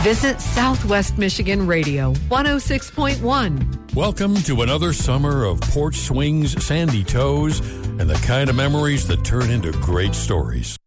Visit Southwest Michigan Radio 106.1. Welcome to another summer of porch swings, sandy toes, and the kind of memories that turn into great stories.